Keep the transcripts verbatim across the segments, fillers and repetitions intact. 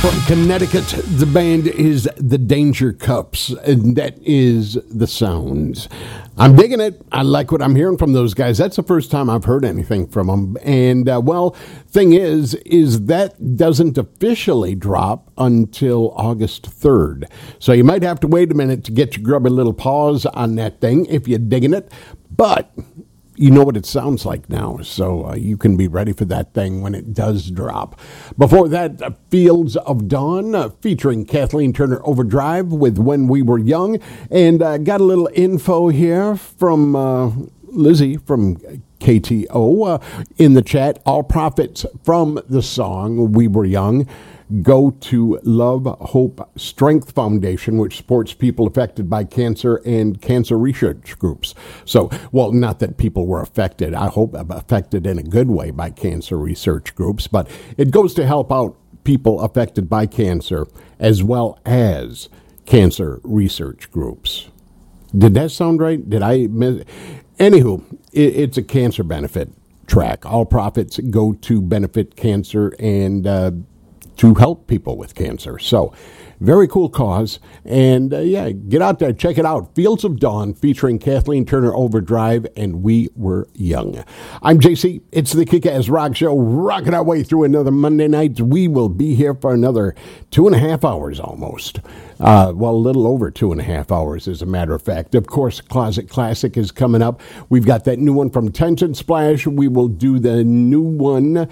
From Connecticut, the band is the Danger Cups, and that is the sounds. I'm digging it. I like what I'm hearing from those guys. That's the first time I've heard anything from them. And, uh, well, thing is, is that doesn't officially drop until August third. So you might have to wait a minute to get your grubby little paws on that thing if you're digging it. But you know what it sounds like now, so uh, you can be ready for that thing when it does drop. Before that, uh, Fields of Dawn, uh, featuring Kathleen Turner Overdrive with When We Were Young. And uh, got a little info here from uh, Lizzie from K T O uh, in the chat. All profits from the song We Were Young go to Love, Hope, Strength Foundation, which supports people affected by cancer and cancer research groups. So, well, not that people were affected. I hope affected in a good way by cancer research groups, but it goes to help out people affected by cancer as well as cancer research groups. Did that sound right? Did I miss? Anywho, it, it's a cancer benefit track. All profits go to benefit cancer and uh, to help people with cancer. So, very cool cause. And, uh, yeah, get out there, check it out. Fields of Dawn, featuring Kathleen Turner Overdrive and We Were Young. I'm J C. It's the Kick-Ass Rock Show, rocking our way through another Monday night. We will be here for another two and a half hours almost. Uh, well, a little over two and a half hours, as a matter of fact. Of course, Closet Classic is coming up. We've got that new one from Tension Splash. We will do the new one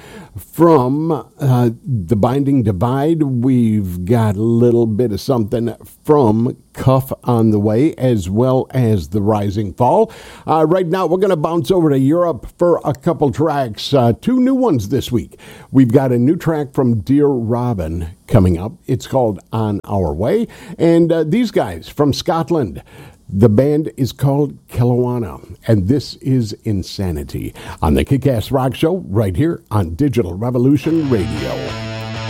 from uh, The Binding Divide. We've got a little bit of something from Cuff on the way, as well as The Rising Fall. Uh, right now, we're going to bounce over to Europe for a couple tracks. Uh, two new ones this week. We've got a new track from Dear Robin coming up. It's called On Our Way. And uh, these guys from Scotland, the band is called Kelowna, and this is Insanity on the Kick-Ass Rock Show right here on Digital Revolution Radio.